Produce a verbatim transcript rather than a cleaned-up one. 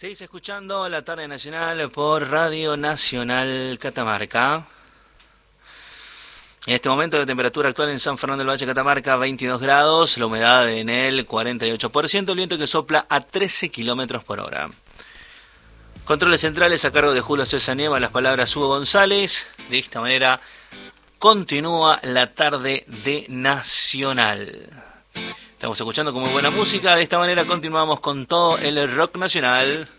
Seguís escuchando La Tarde Nacional por Radio Nacional Catamarca. En este momento la temperatura actual en San Fernando del Valle, Catamarca, veintidós grados, la humedad en el cuarenta y ocho por ciento, el viento que sopla a trece kilómetros por hora. Controles centrales a cargo de Julio César Nieva, las palabras Hugo González. De esta manera continúa la tarde de Nacional. Estamos escuchando con muy buena música, de esta manera continuamos con todo el rock nacional.